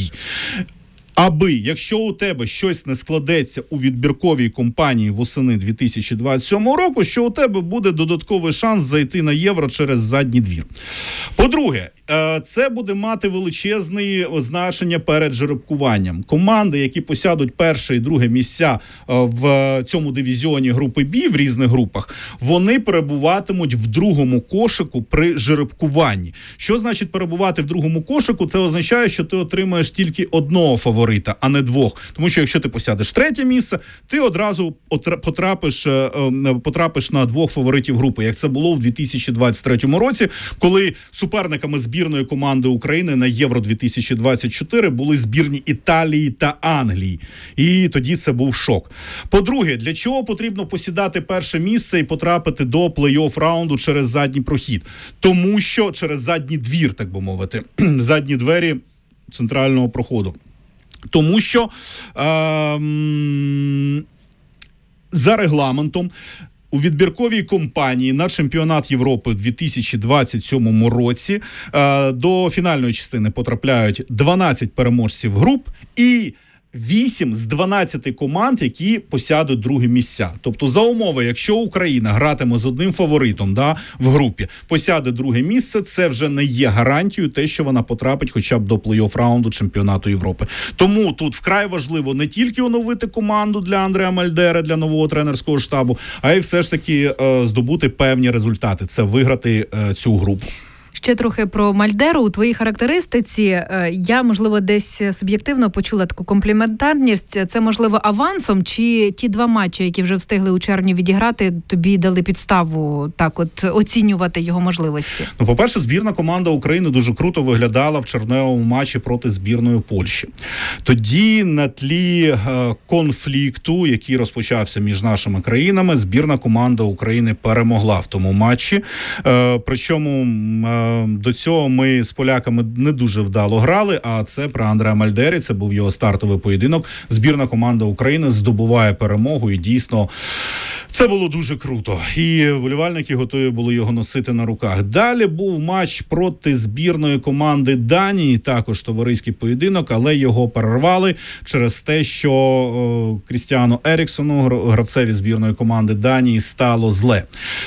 Аби, якщо у тебе щось не складеться у відбірковій кампанії восени дві тисячі двадцять сьомого року, що у тебе буде додатковий шанс зайти на Євро через задній двір. По-друге, це буде мати величезне значення перед жеребкуванням. Команди, які посядуть перше і друге місця в цьому дивізіоні групи Б, в різних групах, вони перебуватимуть в другому кошику при жеребкуванні. Що значить перебувати в другому кошику? Це означає, що ти отримаєш тільки одного фаворита, а не двох. Тому що якщо ти посядеш третє місце, ти одразу потрапиш, потрапиш на двох фаворитів групи, як це було в дві тисячі двадцять третьому році, коли суперниками збірної команди України на Євро дві тисячі двадцять чотири були збірні Італії та Англії. І тоді це був шок. По-друге, для чого потрібно посідати перше місце і потрапити до плей-офф раунду через задній прохід? Тому що через задній двір, так би мовити, задні двері центрального проходу. Тому що ем, за регламентом у відбірковій кампанії на чемпіонат Європи в дві тисячі двадцять сьомому році е, до фінальної частини потрапляють дванадцять переможців груп і вісім з дванадцяти команд, які посядуть другі місця. Тобто за умови, якщо Україна гратиме з одним фаворитом, да, в групі, посяде друге місце, це вже не є гарантією те, що вона потрапить хоча б до плей-офф раунду чемпіонату Європи. Тому тут вкрай важливо не тільки оновити команду для Андреа Мальдера, для нового тренерського штабу, а й все ж таки е, здобути певні результати. Це виграти е, цю групу. Ще трохи про Мальдеру. У твоїй характеристиці я, можливо, десь суб'єктивно почула таку компліментарність. Це, можливо, авансом, чи ті два матчі, які вже встигли у червні відіграти, тобі дали підставу так от оцінювати його можливості? Ну, по-перше, збірна команда України дуже круто виглядала в червневому матчі проти збірної Польщі. Тоді на тлі е, конфлікту, який розпочався між нашими країнами, збірна команда України перемогла в тому матчі. Е, причому е, до цього ми з поляками не дуже вдало грали, а це при Андреа Мальдері, це був його стартовий поєдинок. Збірна команда України здобуває перемогу, і дійсно це було дуже круто. І вболівальники готові були його носити на руках. Далі був матч проти збірної команди Данії, також товариський поєдинок, але його перервали через те, що о, Крістіану Еріксону, гравцеві збірної команди Данії, стало зле.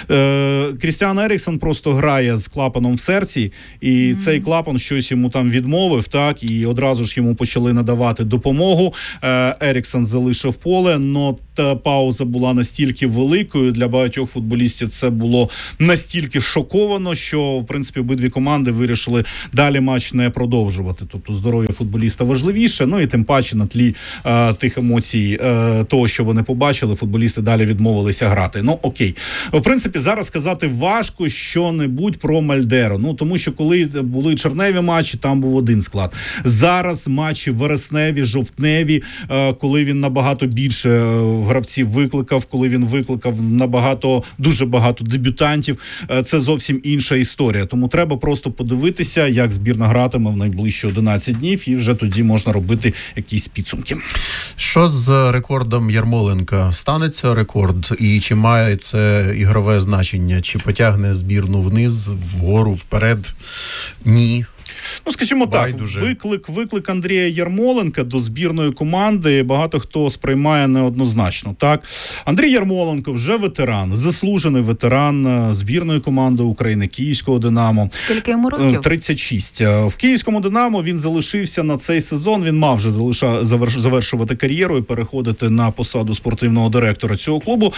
Е, Крістіан Еріксон просто грає з клапаном в серці, і mm-hmm. цей клапан щось йому там відмовив, так, і одразу ж йому почали надавати допомогу. Е, Еріксон залишив поле, но та пауза була настільки великою для багатьох футболістів, це було настільки шоковано, що, в принципі, обидві команди вирішили далі матч не продовжувати. Тобто здоров'я футболіста важливіше, ну і тим паче на тлі е, тих емоцій, е, того, що вони побачили, футболісти далі відмовилися грати. Ну, окей. В принципі, зараз сказати важко що-небудь про Мальдеру. Ну, тому що коли були червневі матчі, там був один склад. Зараз матчі вересневі, жовтневі, е, коли він набагато більше е, гравців викликав, коли він викликав набагато, дуже багато дебютантів, е, це зовсім інша історія. Тому треба просто подивитися, як збірна гратиме в найближчі одинадцять днів, і вже тоді можна робити якісь підсумки. Що з рекордом Ярмоленка? Станеться рекорд? І чи має це ігрове значення? Чи потягне збірну вниз, вгору, вперед? Ні. Ну, скажімо Байдуже. так, виклик, виклик Андрія Ярмоленка до збірної команди багато хто сприймає неоднозначно. Так, Андрій Ярмоленко вже ветеран, заслужений ветеран збірної команди України, Київського «Динамо». Скільки йому років? тридцять шість. В Київському «Динамо» він залишився на цей сезон, він мав вже залиша, заверш, завершувати кар'єру і переходити на посаду спортивного директора цього клубу.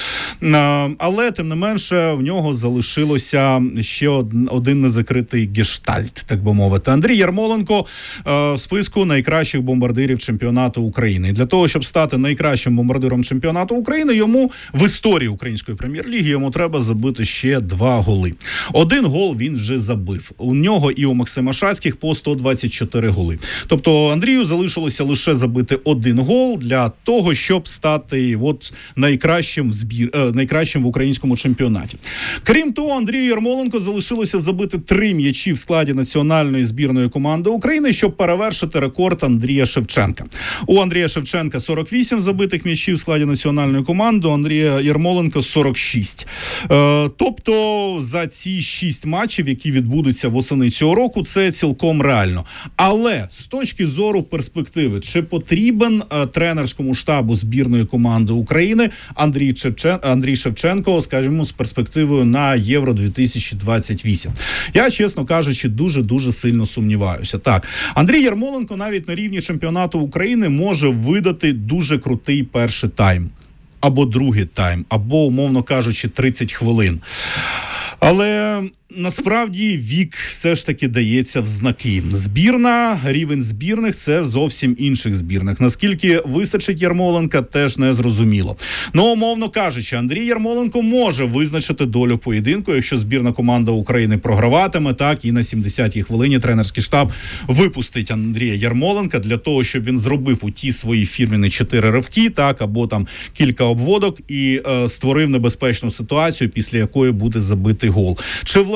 Але, тим не менше, в нього залишилося ще один незакритий гештальт, так би мовити. Андрій Ярмоленко е, в списку найкращих бомбардирів чемпіонату України. І для того, щоб стати найкращим бомбардиром чемпіонату України, йому в історії української прем'єр-ліги йому треба забити ще два голи. Один гол він вже забив. У нього і у Максима Шацьких по сто двадцять чотири голи. Тобто Андрію залишилося лише забити один гол для того, щоб стати от найкращим, збір, е, найкращим в українському чемпіонаті. Крім того, Андрію Ярмоленко залишилося забити три м'ячі в складі національної збірної команди України, щоб перевершити рекорд Андрія Шевченка. У Андрія Шевченка сорок вісім забитих м'ячів в складі національної команди, у Андрія Ярмоленка сорок шість. Е, тобто за ці шість матчів, які відбудуться восени цього року, це цілком реально. Але з точки зору перспективи, чи потрібен е, тренерському штабу збірної команди України Андрій, Чечен... Андрій Шевченко, скажімо, з перспективою на Євро дві тисячі двадцять вісім? Я, чесно кажучи, дуже-дуже сильно сумніваюся. Так, Андрій Ярмоленко навіть на рівні чемпіонату України може видати дуже крутий перший тайм. Або другий тайм, або, умовно кажучи, тридцять хвилин. Але насправді вік все ж таки дається в знаки. Збірна, рівень збірних – це зовсім інших збірних. Наскільки вистачить Ярмоленка, теж не зрозуміло. Ну, умовно кажучи, Андрій Ярмоленко може визначити долю поєдинку, якщо збірна команда України програватиме, так, і на сімдесятій хвилині тренерський штаб випустить Андрія Ярмоленка для того, щоб він зробив у ті свої фірмені чотири ривки, так, або там кілька обводок і е, створив небезпечну ситуацію, після якої буде забитий гол. Чи влаштовує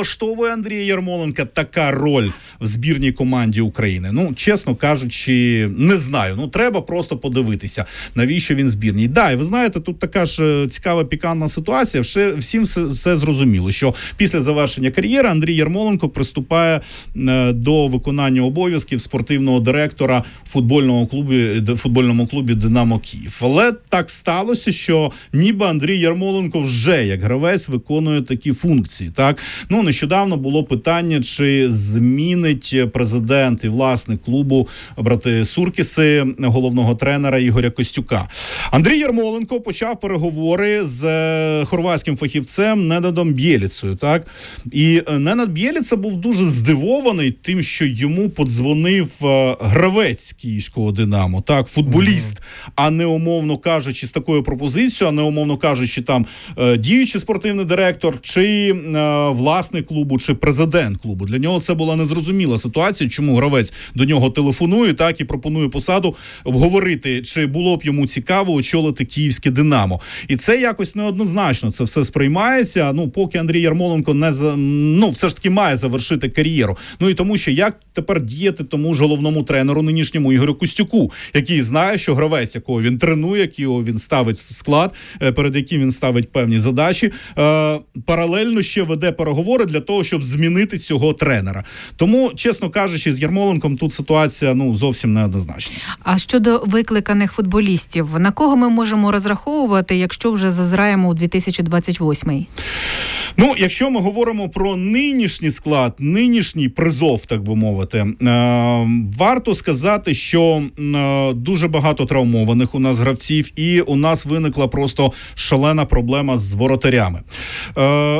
влаштовує Андрія Ярмоленка така роль в збірній команді України? Ну, чесно кажучи, не знаю. Ну, треба просто подивитися, навіщо він збірній. Да, і ви знаєте, тут така ж цікава пікантна ситуація. Все, всім все, все зрозуміло, що після завершення кар'єри Андрій Ярмоленко приступає е, до виконання обов'язків спортивного директора футбольного клубі, футбольному клубі «Динамо Київ». Але так сталося, що ніби Андрій Ярмоленко вже як гравець виконує такі функції. Так? Ну, нещодавно було питання, чи змінить президент і власник клубу брати Суркіси головного тренера Ігоря Костюка. Андрій Ярмоленко почав переговори з хорватським фахівцем Ненадом Бєліцею. Так? І Ненад Бєліца був дуже здивований тим, що йому подзвонив гравець київського «Динамо», так, футболіст, mm-hmm. а не, умовно кажучи, з такою пропозицією, а не, умовно кажучи, там діючий спортивний директор, чи е, власник клубу, чи президент клубу. Для нього це була незрозуміла ситуація, чому гравець до нього телефонує, так, і пропонує посаду обговорити, чи було б йому цікаво очолити київське «Динамо». І це якось неоднозначно, це все сприймається, ну, поки Андрій Ярмоленко не, за, ну, все ж таки має завершити кар'єру. Ну, і тому, що як тепер діяти тому ж головному тренеру, нинішньому Ігорю Костюку, який знає, що гравець, якого він тренує, якого він ставить в склад, перед яким він ставить певні задачі, е, паралельно ще веде переговори для того, щоб змінити цього тренера. Тому, чесно кажучи, з Ярмоленком тут ситуація, ну, зовсім неоднозначна. А щодо викликаних футболістів, на кого ми можемо розраховувати, якщо вже зазираємо у дві тисячі двадцять восьмий? Ну, якщо ми говоримо про нинішній склад, нинішній призов, так би мовити, е, варто сказати, що е, дуже багато травмованих у нас гравців, і у нас виникла просто шалена проблема з воротарями. Е,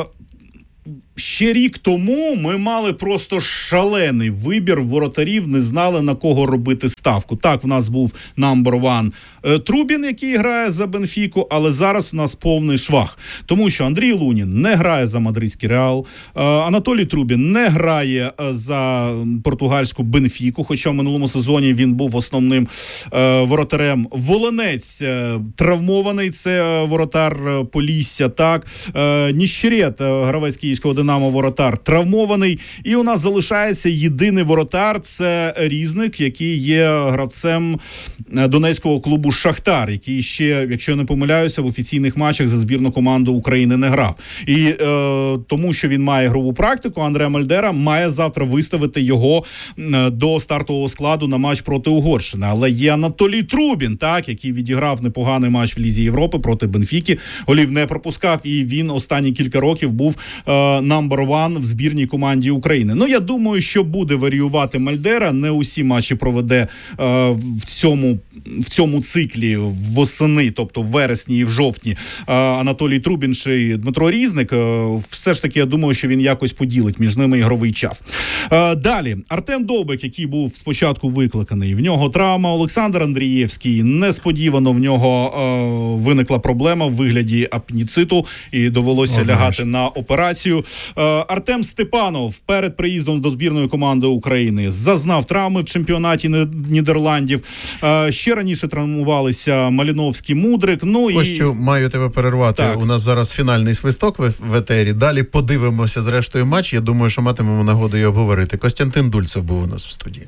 Ще рік тому ми мали просто шалений вибір воротарів, не знали, на кого робити ставку. Так, в нас був number one Трубін, який грає за Бенфіку, але зараз в нас повний швах. Тому що Андрій Лунін не грає за мадридський Реал, Анатолій Трубін не грає за португальську Бенфіку, хоча в минулому сезоні він був основним воротарем. Волинець травмований, це воротар Полісся, так. Ніщерет, гравець київського «Динамо», воротар травмований. І у нас залишається єдиний воротар, це Різник, який є гравцем донецького клубу «Шахтар», який ще, якщо я не помиляюся, в офіційних матчах за збірну команду України не грав. І е, тому, що він має ігрову практику, Андреа Мальдера має завтра виставити його е, до стартового складу на матч проти Угорщини. Але є Анатолій Трубін, так, який відіграв непоганий матч в Лізі Європи проти Бенфіки, голів не пропускав, і він останні кілька років був е, number one в збірній команді України. Ну, я думаю, що буде варіювати Мальдера, не усі матчі проведе е, в цьому в цьому циклі восени, тобто в вересні і в жовтні, Анатолій Трубін чи Дмитро Різник. Все ж таки, я думаю, що він якось поділить між ними ігровий час. Далі, Артем Довбик, який був спочатку викликаний. В нього травма. Олександр Андрієвський. Несподівано в нього е, виникла проблема в вигляді апендициту і довелося О, лягати наш. на операцію. Е, Артем Степанов перед приїздом до збірної команди України зазнав травми в чемпіонаті Нідерландів. Е, ще раніше травмувалися Маліновський, Мудрик. Ну, Ось і... що маю тебе перервати. Так. У нас зараз фінальний свисток в, в етері. Далі подивимося зрештою матч. Я думаю, що матимемо нагоду і обговорити. Костянтин Дульцев був у нас в студії.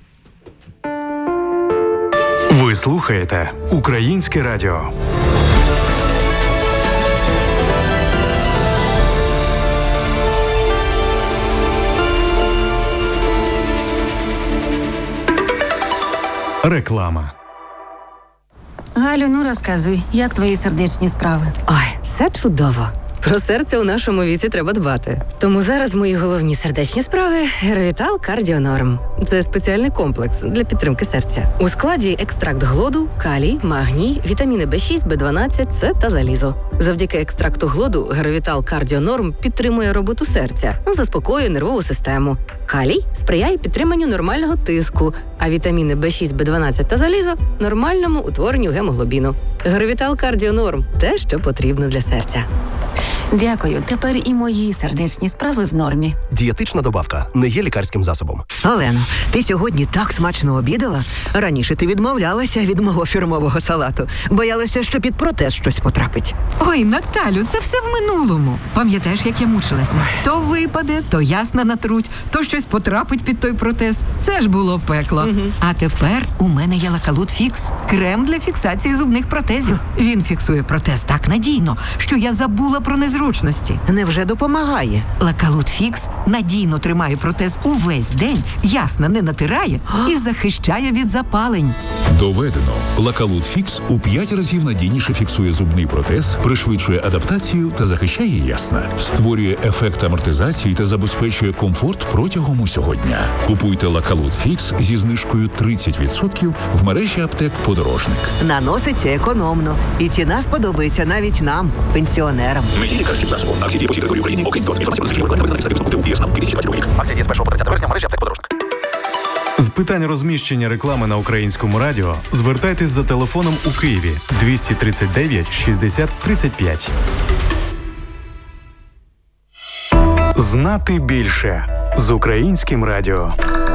Ви слухаєте Українське радіо. Реклама. Галю, ну розказуй, як твої сердечні справи? Ой, все чудово. Про серце у нашому віці треба дбати. Тому зараз мої головні сердечні справи – Геровітал Кардіонорм. Це спеціальний комплекс для підтримки серця. У складі екстракт глоду, калій, магній, вітаміни Б шість, Б дванадцять, С та залізо. Завдяки екстракту глоду Геровітал Кардіонорм підтримує роботу серця, заспокоює нервову систему. Калій сприяє підтриманню нормального тиску, а вітаміни Б шість, Б дванадцять та залізо – нормальному утворенню гемоглобіну. Геровітал Кардіонорм – те, що потрібно для серця. Дякую. Тепер і мої сердечні справи в нормі. Дієтична добавка не є лікарським засобом. Олено, ти сьогодні так смачно обідала. Раніше ти відмовлялася від мого фірмового салату. Боялася, що під протез щось потрапить. Ой, Наталю, це все в минулому. Пам'ятаєш, як я мучилася? То випаде, то ясна натруть, то щось потрапить під той протез. Це ж було пекло. Угу. А тепер у мене є Лакалут Фікс. Крем для фіксації зубних протезів. Він фіксує протез так надійно, що я забула про незручності. Невже допомагає? Лакалут Фікс надійно тримає протез увесь день, ясно не натирає і захищає від запалень. Доведено. Лакалут Фікс у п'ять разів надійніше фіксує зубний протез, пришвидшує адаптацію та захищає ясна. Створює ефект амортизації та забезпечує комфорт протягом усього дня. Купуйте Лакалут Фікс зі знижкою тридцять відсотків в мережі аптек «Подорожник». Наноситься економно. І ціна сподобається навіть нам, пенсіонерам. Не є лікарським засобом. Акції дії по всій території України. Окрім того, інформація про рекламу на сайті дві тисячі двадцять другий рік. Акція діє з першого по тридцяте вересня в мережі аптек «Подорожник». З питань розміщення реклами на Українському радіо звертайтесь за телефоном у Києві двісті тридцять дев'ять шістдесят тридцять п'ять. Знати більше з Українським радіо.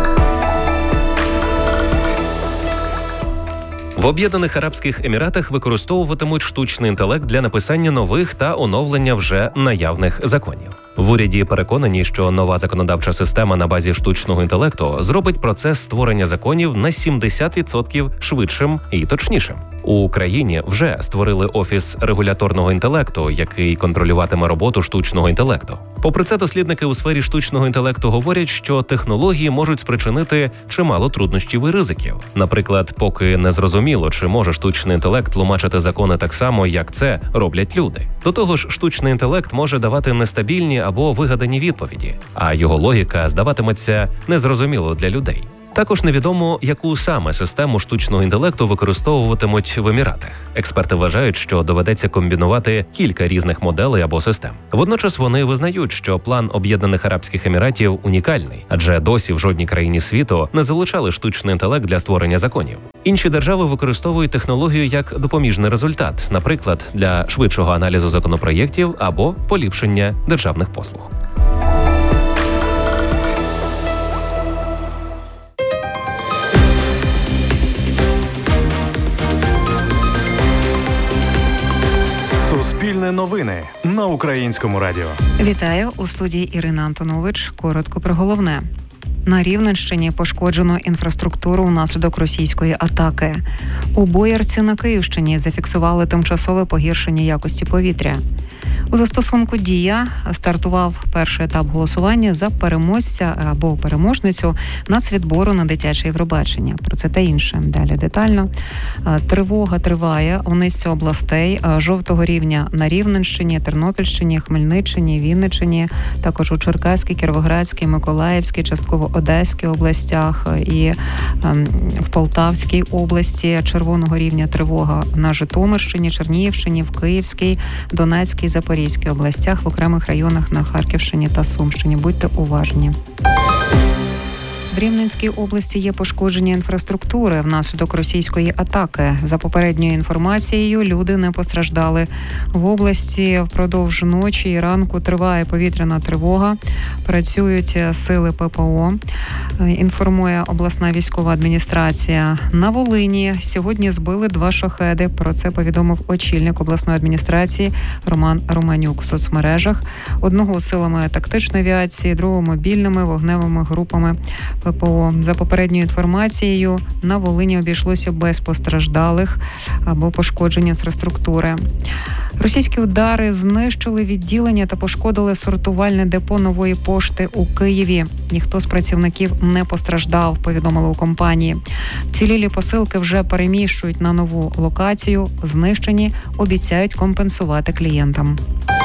В Об'єднаних Арабських Еміратах використовуватимуть штучний інтелект для написання нових та оновлення вже наявних законів. В уряді переконані, що нова законодавча система на базі штучного інтелекту зробить процес створення законів на сімдесят відсотків швидшим і точнішим. У країні вже створили Офіс регуляторного інтелекту, який контролюватиме роботу штучного інтелекту. Попри це, дослідники у сфері штучного інтелекту говорять, що технології можуть спричинити чимало труднощів і ризиків. Наприклад, поки не зрозуміло, чи може штучний інтелект тлумачити закони так само, як це роблять люди. До того ж, штучний інтелект може давати нестабільні або вигадані відповіді, а його логіка здаватиметься незрозуміло для людей. Також невідомо, яку саме систему штучного інтелекту використовуватимуть в Еміратах. Експерти вважають, що доведеться комбінувати кілька різних моделей або систем. Водночас вони визнають, що план Об'єднаних Арабських Еміратів унікальний, адже досі в жодній країні світу не залучали штучний інтелект для створення законів. Інші держави використовують технологію як допоміжний результат, наприклад, для швидшого аналізу законопроєктів або поліпшення державних послуг. Суспільне новини на Українському радіо. Вітаю, у студії Ірина Антонович. Коротко про головне. На Рівненщині пошкоджено інфраструктуру внаслідок російської атаки. У Боярці на Київщині зафіксували тимчасове погіршення якості повітря. У застосунку «Дія» стартував перший етап голосування за переможця або переможницю нацвідбору на дитяче Євробачення. Про це та інше. Далі детально. Тривога триває у низці областей жовтого рівня на Рівненщині, Тернопільщині, Хмельниччині, Вінниччині, також у Черкаській, Кіровоградській, Миколаївській, частково Одеській областях і в Полтавській області. Червоного рівня тривога на Житомирщині, Чернігівщині, в Київській, Донецькій, Запорізькій областях, в окремих районах на Харківщині та Сумщині. Будьте уважні. В Рівненській області є пошкодження інфраструктури внаслідок російської атаки. За попередньою інформацією, люди не постраждали. В області впродовж ночі і ранку триває повітряна тривога. Працюють сили ППО. Інформує обласна військова адміністрація. На Волині сьогодні збили два шахеди. Про це повідомив очільник обласної адміністрації Роман Романюк в соцмережах. Одного силами тактичної авіації, другого мобільними вогневими групами ППО. За попередньою інформацією, на Волині обійшлося без постраждалих або пошкоджень інфраструктури. Російські удари знищили відділення та пошкодили сортувальне депо Нової пошти у Києві. Ніхто з працівників не постраждав, повідомили у компанії. Вцілілі посилки вже переміщують на нову локацію. Знищені обіцяють компенсувати клієнтам.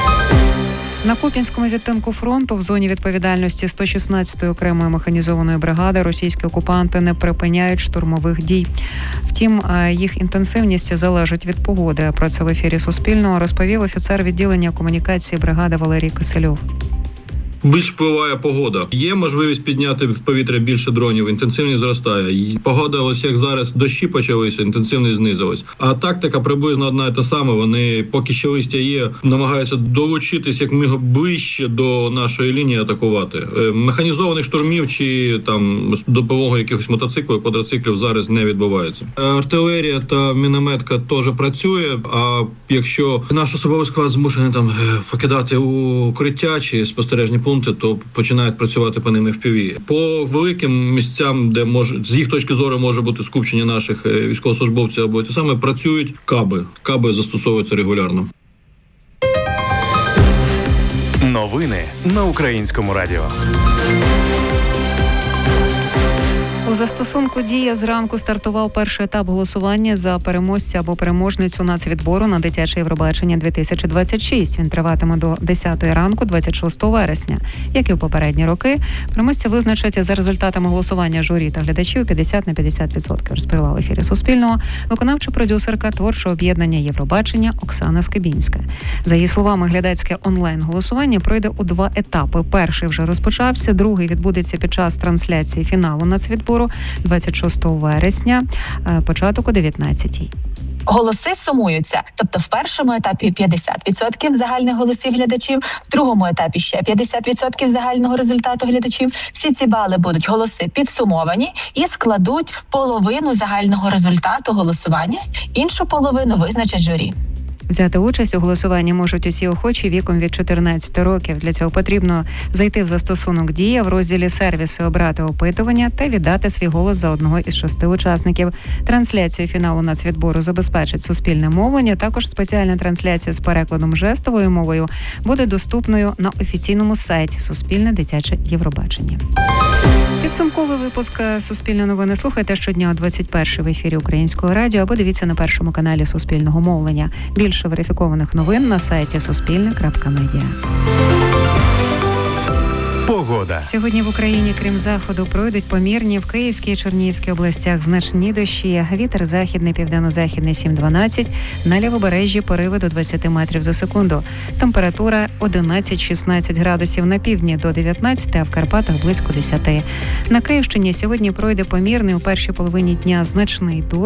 На Куп'янському відтинку фронту в зоні відповідальності сто шістнадцятої окремої механізованої бригади російські окупанти не припиняють штурмових дій. Втім, їх інтенсивність залежить від погоди. Про це в ефірі Суспільного розповів офіцер відділення комунікації бригади Валерій Кисельов. більш впливає погода. Є можливість підняти в повітря більше дронів, інтенсивність зростає. І погода, ось як зараз дощі почалися, інтенсивність знизилась. А тактика приблизно одна і та сама. Вони, поки ще листя є, намагаються долучитись як міг ближче до нашої лінії атакувати. Механізованих штурмів чи там допомогою якихось мотоциклів, квадроциклів зараз не відбувається. Артилерія та мінометка теж працює, а якщо наш особовий склад змушений там покидати укриття чи спостережні пункти, то починають працювати по ним еф пі ві. По великим місцям, де може з їх точки зору може бути скупчення наших військовослужбовців або ті саме, працюють каби. Каби застосовуються регулярно. Новини на Українському радіо. У застосунку «Дія» зранку стартував перший етап голосування за переможця або переможницю нацвідбору на дитяче Євробачення дві тисячі двадцять шість. Він триватиме до десятої ранку двадцять шостого вересня. Як і в попередні роки, переможця визначать за результатами голосування журі та глядачів п'ятдесят на п'ятдесят відсотків, розповіла в ефірі Суспільного виконавча продюсерка творчого об'єднання Євробачення Оксана Скибінська. За її словами, глядацьке онлайн-голосування пройде у два етапи. Перший вже розпочався, другий відбудеться під час трансляції фіналу нацвідбору двадцять шостого вересня, початок о дев'ятнадцятій. Голоси сумуються. Тобто в першому етапі п'ятдесят відсотків загальних голосів глядачів, в другому етапі ще п'ятдесят відсотків загального результату глядачів. Всі ці бали будуть голоси підсумовані і складуть половину загального результату голосування. Іншу половину визначить журі. Взяти участь у голосуванні можуть усі охочі віком від чотирнадцяти років. Для цього потрібно зайти в застосунок «Дія», в розділі «Сервіси» обрати опитування та віддати свій голос за одного із шести учасників. Трансляцію фіналу нацвідбору забезпечить суспільне мовлення. Також спеціальна трансляція з перекладом жестовою мовою буде доступною на офіційному сайті «Суспільне дитяче Євробачення». Підсумковий випуск «Суспільне новини» слухайте щодня о двадцять першій в ефірі Українського радіо або дивіться на першому каналі Суспільного мовлення. Більше верифікованих новин на сайті суспільне крапка медіа. Погода. Сьогодні в Україні, крім заходу, пройдуть помірні в Київській і Чернігівській областях значні дощі. Вітер західний, південно-західний сім-дванадцять. На лівобережжі пориви до двадцять метрів за секунду. Температура одинадцять-шістнадцять градусів, на півдні до дев'ятнадцяти, а в Карпатах близько десяти. На Київщині сьогодні пройде помірний у першій половині дня значний дощ.